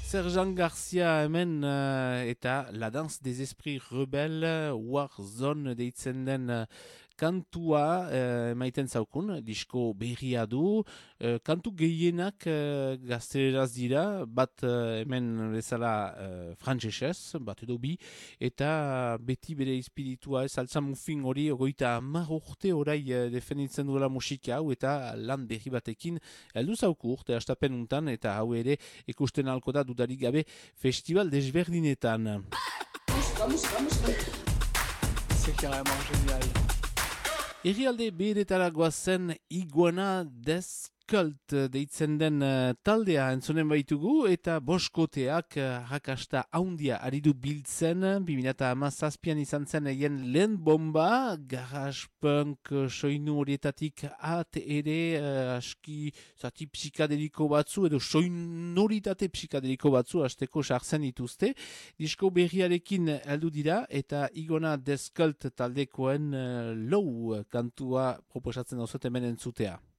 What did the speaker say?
Sergent Garcia hemen eta La Danse des Esprits Rebelles Warzone deitzen den kantua emaiten zaukun, disko berria du, kantu gehienak gazteleraz dira, bat hemen bezala frantsesez, bat edo bi, eta beti bere espiritua ez altzamufin hori ogoita 10 urte orai defenditzen duela musika hau eta lan berri batekin heldu zauku urte astapen untan eta hau ere ikusten alko da dudarik gabe festival desberdinetan. C'est carrément génial. Herrialde beretara goazen Iguana Deskult deitzen den taldea entzonen baitugu eta boskoteak rakasta haundia aridu biltzen 2017an izan zen egin lehen bomba garage punk soinu horietatik at ere aski zati psikadeliko batzu edo soinoritate psikadeliko batzu hasteko sartzen dituzte disko berriarekin heldu dira eta Iguana Deskult taldekoen low kantua proposatzen dauzet hemen entzutea.